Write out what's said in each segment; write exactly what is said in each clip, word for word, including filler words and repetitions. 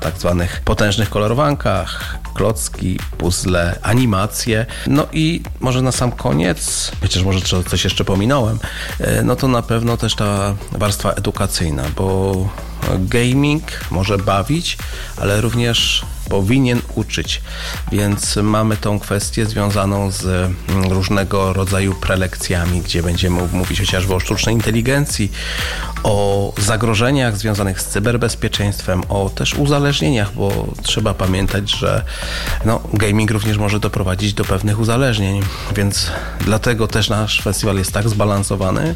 tak zwanych potężnych kolorowankach, klocki, puzzle, animacje. No i może na sam koniec, chociaż może coś jeszcze pominąłem, no to na pewno też ta warstwa edukacyjna, bo gaming może bawić, ale również powinien uczyć, więc mamy tą kwestię związaną z różnego rodzaju prelekcjami, gdzie będziemy mówić chociażby o sztucznej inteligencji, o zagrożeniach związanych z cyberbezpieczeństwem, o też uzależnieniach, bo trzeba pamiętać, że no, gaming również może doprowadzić do pewnych uzależnień, więc dlatego też nasz festiwal jest tak zbalansowany,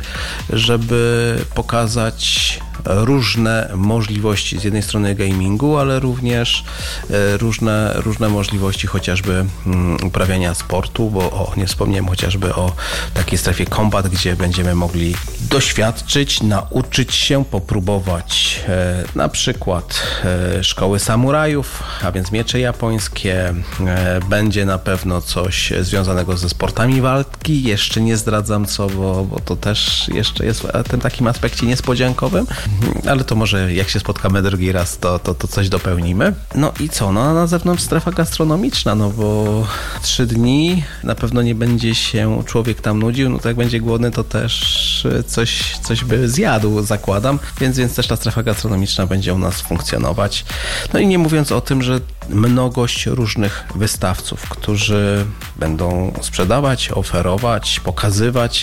żeby pokazać różne możliwości z jednej strony gamingu, ale również różne, różne możliwości chociażby uprawiania sportu, bo o, nie wspomniałem chociażby o takiej strefie combat, gdzie będziemy mogli doświadczyć, nauczyć się, popróbować e, na przykład e, szkoły samurajów, a więc miecze japońskie. E, będzie na pewno coś związanego ze sportami walki. Jeszcze nie zdradzam co, bo, bo to też jeszcze jest w tym takim aspekcie niespodziankowym, ale to może jak się spotkamy drugi raz, to, to, to coś dopełnimy. No i co? No a na zewnątrz strefa gastronomiczna, no bo trzy dni na pewno nie będzie się człowiek tam nudził, no to jak będzie głodny, to też coś, coś by zjadł, zakładam, więc, więc też ta strefa gastronomiczna będzie u nas funkcjonować. No i nie mówiąc o tym, że mnogość różnych wystawców, którzy będą sprzedawać, oferować, pokazywać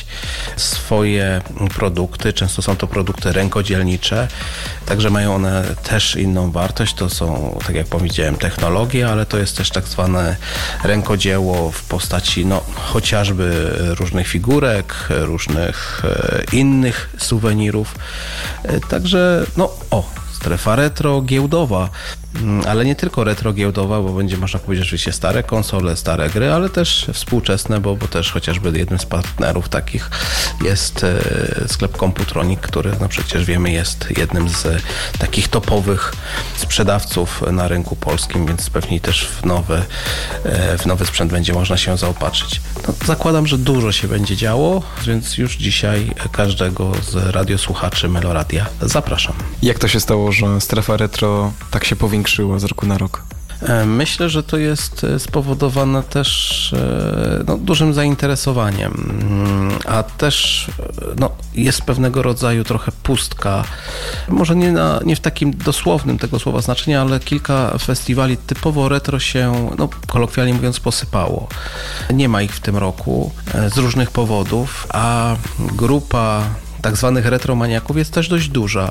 swoje produkty. Często są to produkty rękodzielnicze, także mają one też inną wartość. To są, tak jak powiedziałem, technologie, ale to jest też tak zwane rękodzieło w postaci no, chociażby różnych figurek, różnych e, innych suwenirów. E, także no o, strefa retro giełdowa, ale nie tylko retro giełdowa, bo będzie można powiedzieć oczywiście stare konsole, stare gry, ale też współczesne, bo, bo też chociażby jednym z partnerów takich jest e, sklep Computronic, który no przecież wiemy jest jednym z takich topowych sprzedawców na rynku polskim, więc pewnie też w nowy, e, w nowy sprzęt będzie można się zaopatrzyć. No, zakładam, że dużo się będzie działo, więc już dzisiaj każdego z radiosłuchaczy Meloradia zapraszam. Jak to się stało, że strefa retro tak się powiększyła z roku na rok? Myślę, że to jest spowodowane też no, dużym zainteresowaniem, a też no, jest pewnego rodzaju trochę pustka, może nie, na, nie w takim dosłownym tego słowa znaczeniu, ale kilka festiwali typowo retro się, no, kolokwialnie mówiąc, posypało. Nie ma ich w tym roku z różnych powodów, a grupa tak zwanych retromaniaków jest też dość duża.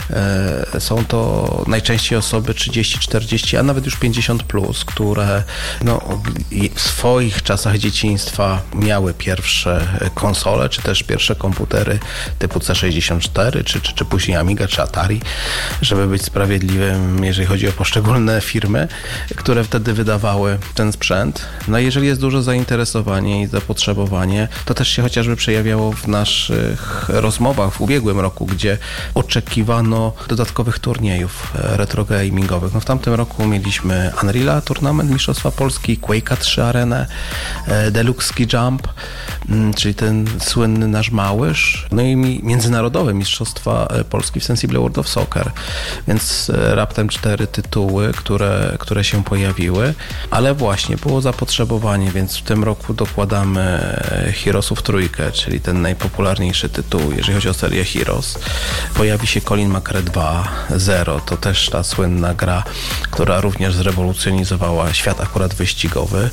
Są to najczęściej osoby trzydzieści czterdzieści, a nawet już pięćdziesiąt plus, które no, w swoich czasach dzieciństwa miały pierwsze konsole, czy też pierwsze komputery typu C sześćdziesiąt cztery, czy, czy, czy później Amiga, czy Atari, żeby być sprawiedliwym, jeżeli chodzi o poszczególne firmy, które wtedy wydawały ten sprzęt. No jeżeli jest duże zainteresowanie i zapotrzebowanie, to też się chociażby przejawiało w naszych rozmowach w ubiegłym roku, gdzie oczekiwano dodatkowych turniejów retro gamingowych. No w tamtym roku mieliśmy Unreal'a Tournament Mistrzostwa Polski, Quake'a trzy Arenę, Deluxe Ski Jump, czyli ten słynny nasz Małysz, no i międzynarodowe Mistrzostwa Polski w Sensible World of Soccer, więc raptem cztery tytuły, które, które się pojawiły, ale właśnie było zapotrzebowanie, więc w tym roku dokładamy Heroesów trójkę, czyli ten najpopularniejszy tytuł, jeżeli chodzi o serię Heroes. Pojawi się Colin McRae dwa Zero, to też ta słynna gra, która również zrewolucjonizowała świat akurat wyścigowy.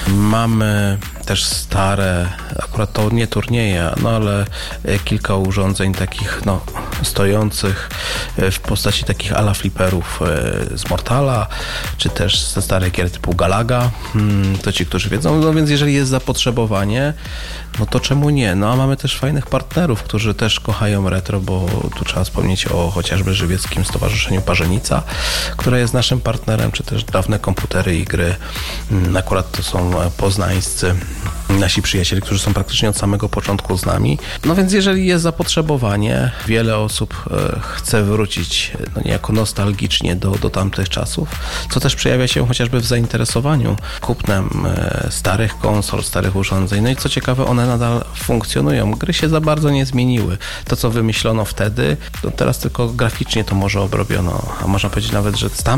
Mamy też stare, akurat to nie turnieje, no ale kilka urządzeń takich no, stojących w postaci takich ala fliperów z Mortala, czy też ze starych gier typu Galaga. To ci, którzy wiedzą, no więc jeżeli jest zapotrzebowanie, no to czemu nie? No a mamy też fajnych partnerów, którzy też kochają retro, bo tu trzeba wspomnieć o chociażby Żywieckim Stowarzyszeniu Parzenica, które jest naszym partnerem, czy też Dawne Komputery i Gry. Akurat to są poznańscy nasi przyjaciele, którzy są praktycznie od samego początku z nami. No więc jeżeli jest zapotrzebowanie, wiele osób chce wrócić no niejako nostalgicznie do, do tamtych czasów, co też przejawia się chociażby w zainteresowaniu kupnem starych konsol, starych urządzeń. No i co ciekawe, one nadal funkcjonują. Gry się za bardzo nie zmieniły. To, co wymyślono wtedy, to teraz tylko graficznie to może obrobiono. A można powiedzieć nawet, że z tamtych epok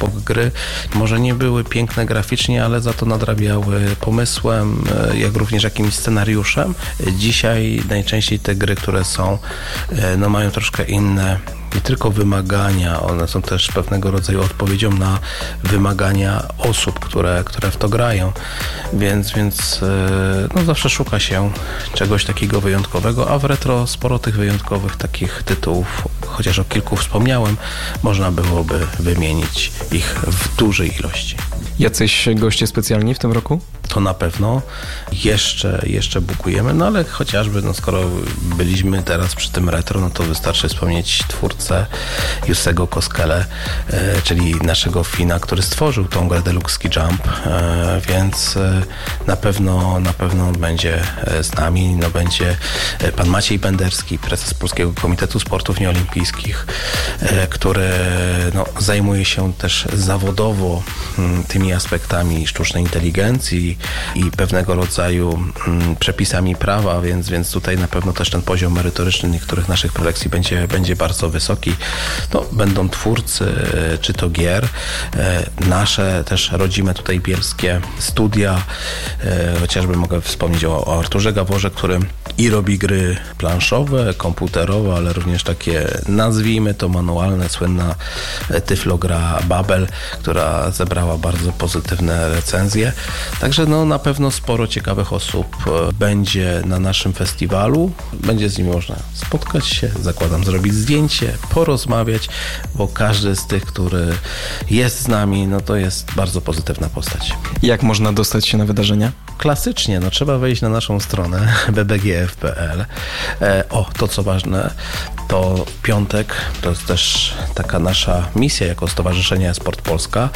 gry może nie były piękne graficznie, ale za to nadrabiały pomysłem, jak również jakimś scenariuszem. Dzisiaj najczęściej te gry, które są, no mają troszkę inne nie tylko wymagania, one są też pewnego rodzaju odpowiedzią na wymagania osób, które, które w to grają, więc, więc no zawsze szuka się czegoś takiego wyjątkowego, a w retro sporo tych wyjątkowych takich tytułów, chociaż o kilku wspomniałem, można byłoby wymienić ich w dużej ilości. Jacyś goście specjalni w tym roku? To na pewno jeszcze, jeszcze bukujemy, no ale chociażby, no skoro byliśmy teraz przy tym retro, no to wystarczy wspomnieć twórcę Jussego Koskele, e, czyli naszego Fina, który stworzył tą grę Deluxe Ski Jump, e, więc e, na pewno na pewno będzie z nami, no będzie pan Maciej Benderski, prezes Polskiego Komitetu Sportów Nieolimpijskich, e, który no, zajmuje się też zawodowo m, tymi aspektami sztucznej inteligencji i pewnego rodzaju mm, przepisami prawa, więc, więc tutaj na pewno też ten poziom merytoryczny niektórych naszych prelekcji będzie, będzie bardzo wysoki. No, będą twórcy, czy to gier, e, nasze też rodzime tutaj bielskie studia, e, chociażby mogę wspomnieć o, o Arturze Gaworze, który i robi gry planszowe, komputerowe, ale również takie, nazwijmy to manualne, słynna tyflogra Babel, która zebrała bardzo pozytywne recenzje. Także no na pewno sporo ciekawych osób będzie na naszym festiwalu. Będzie z nimi można spotkać się, zakładam zrobić zdjęcie, porozmawiać, bo każdy z tych, który jest z nami, no to jest bardzo pozytywna postać. Jak można dostać się na wydarzenia? Klasycznie, no trzeba wejść na naszą stronę b b g f kropka p l. E, o, to co ważne, to w piątek, to jest też taka nasza misja jako Stowarzyszenie Sport Polska.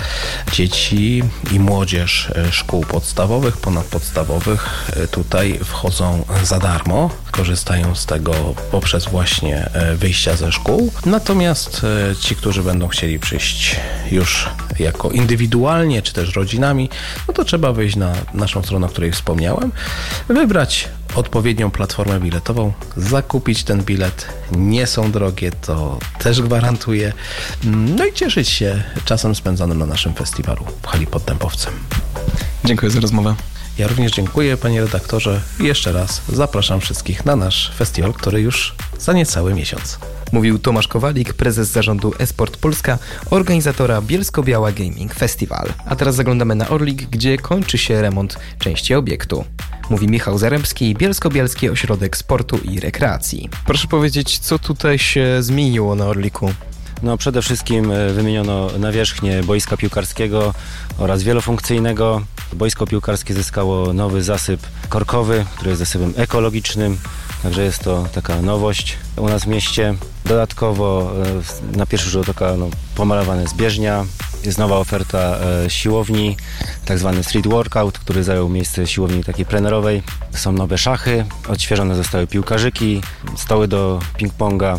Dzieci i młodzież szkół podstawowych, ponadpodstawowych tutaj wchodzą za darmo, korzystają z tego poprzez właśnie wyjścia ze szkół. Natomiast ci, którzy będą chcieli przyjść już jako indywidualnie, czy też rodzinami, no to trzeba wyjść na naszą stronę, o której wspomniałem, wybrać odpowiednią platformę biletową, zakupić ten bilet. Nie są drogie, to też gwarantuję. No i cieszyć się czasem spędzonym na naszym festiwalu w hali pod Dębowcem. Dziękuję za rozmowę. Ja również dziękuję, panie redaktorze, i jeszcze raz zapraszam wszystkich na nasz festiwal, który już za niecały miesiąc. Mówił Tomasz Kowalik, prezes zarządu eSport Polska, organizatora Bielsko-Biała Gaming Festival. A teraz zaglądamy na Orlik, gdzie kończy się remont części obiektu. Mówi Michał Zarembski, Bielsko-Bialski Ośrodek Sportu i Rekreacji. Proszę powiedzieć, co tutaj się zmieniło na Orliku? No przede wszystkim wymieniono nawierzchnię boiska piłkarskiego oraz wielofunkcyjnego. Boisko piłkarskie zyskało nowy zasyp korkowy, który jest zasypem ekologicznym, także jest to taka nowość u nas w mieście. Dodatkowo na pierwszy rzut oka no, pomalowane zbieżnia, jest nowa oferta e, siłowni, tak zwany street workout, który zajął miejsce siłowni takiej plenerowej. Są nowe szachy, odświeżone zostały piłkarzyki, stoły do ping-ponga.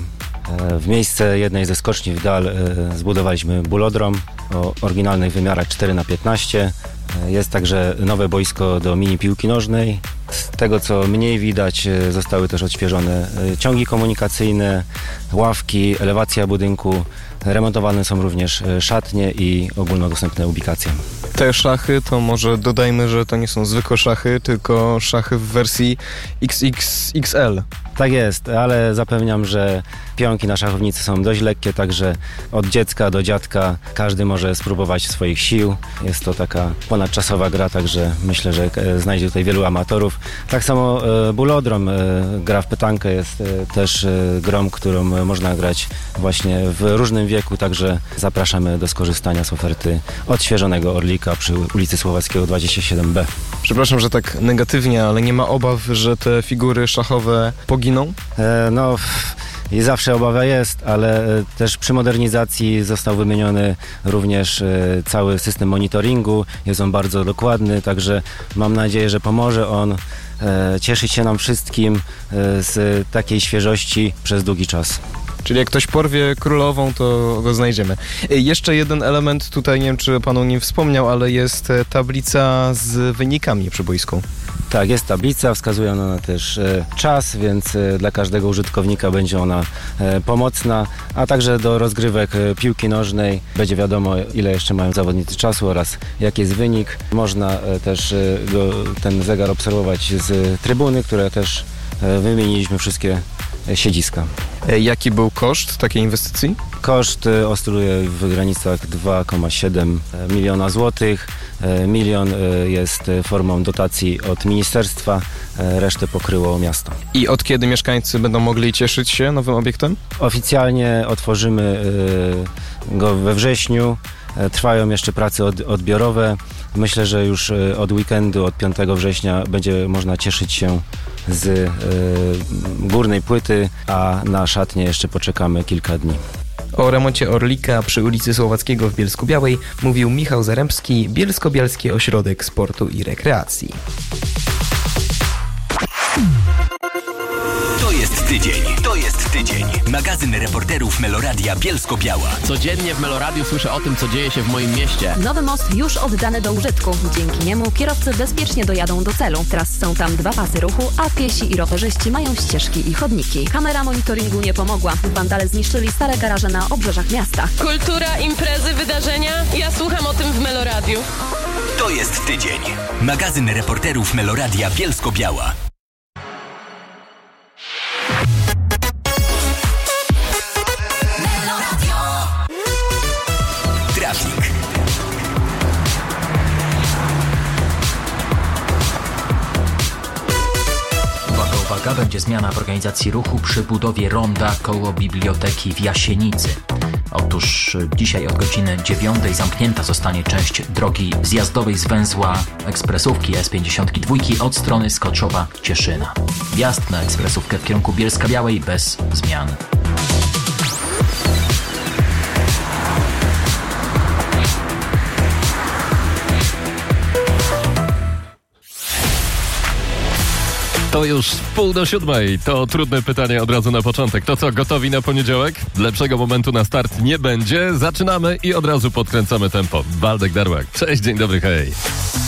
W miejsce jednej ze skoczni w dal zbudowaliśmy bulodrom o oryginalnych wymiarach cztery na piętnaście. Jest także nowe boisko do mini piłki nożnej. Z tego, co mniej widać, zostały też odświeżone ciągi komunikacyjne, ławki, elewacja budynku. Remontowane są również szatnie i ogólnodostępne ubikacje. Te szachy to może dodajmy, że to nie są zwykłe szachy, tylko szachy w wersji X X X L. Tak jest, ale zapewniam, że pionki na szachownicy są dość lekkie, także od dziecka do dziadka każdy może spróbować swoich sił. Jest to taka ponadczasowa gra, także myślę, że znajdzie tutaj wielu amatorów. Tak samo e, bulodrom, e, gra w pytankę jest e, też e, grą, którą można grać właśnie w różnym wieku, także zapraszamy do skorzystania z oferty odświeżonego Orlika przy ulicy Słowackiego dwadzieścia siedem B. Przepraszam, że tak negatywnie, ale nie ma obaw, że te figury szachowe poginą? E, no... I zawsze obawa jest, ale też przy modernizacji został wymieniony również cały system monitoringu. Jest on bardzo dokładny, także mam nadzieję, że pomoże on cieszyć się nam wszystkim z takiej świeżości przez długi czas. Czyli jak ktoś porwie królową, to go znajdziemy. Jeszcze jeden element tutaj, nie wiem czy pan o nim wspomniał, ale jest tablica z wynikami przy boisku. Tak, jest tablica, wskazuje ona też e, czas, więc e, dla każdego użytkownika będzie ona e, pomocna, a także do rozgrywek e, piłki nożnej będzie wiadomo, ile jeszcze mają zawodnicy czasu oraz jaki jest wynik. Można e, też e, go, ten zegar obserwować z trybuny, które też e, wymieniliśmy wszystkie e, siedziska. E, jaki był koszt takiej inwestycji? Koszt e, oscyluje w granicach dwa przecinek siedem miliona złotych. Milion jest formą dotacji od ministerstwa, resztę pokryło miasto. I od kiedy mieszkańcy będą mogli cieszyć się nowym obiektem? Oficjalnie otworzymy go we wrześniu. Trwają jeszcze prace odbiorowe. Myślę, że już od weekendu, od piątego września będzie można cieszyć się z górnej płyty, a na szatnię jeszcze poczekamy kilka dni. O remoncie Orlika przy ulicy Słowackiego w Bielsku-Białej mówił Michał Zarembski, Bielsko-Bialski Ośrodek Sportu i Rekreacji. To jest tydzień, to jest tydzień. Magazyn reporterów Meloradia Bielsko-Biała. Codziennie w Meloradiu słyszę o tym, co dzieje się w moim mieście. Nowy most już oddany do użytku. Dzięki niemu kierowcy bezpiecznie dojadą do celu. Teraz są tam dwa pasy ruchu, a piesi i rowerzyści mają ścieżki i chodniki. Kamera monitoringu nie pomogła. Wandale zniszczyli stare garaże na obrzeżach miasta. Kultura, imprezy, wydarzenia. Ja słucham o tym w Meloradiu. To jest tydzień. Magazyn reporterów Meloradia Bielsko-Biała. Trafik. Uwaga, uwaga, będzie zmiana w organizacji ruchu przy budowie ronda koło biblioteki w Jasienicy. Otóż dzisiaj od godziny dziewiątej zamknięta zostanie część drogi zjazdowej z węzła ekspresówki S pięćdziesiąt dwa od strony Skoczowa-Cieszyna. Wjazd na ekspresówkę w kierunku Bielska-Białej bez zmian. To już pół do siódmej. To trudne pytanie od razu na początek. To co, gotowi na poniedziałek? Lepszego momentu na start nie będzie. Zaczynamy i od razu podkręcamy tempo. Waldek Darłak. Cześć, dzień dobry, hej.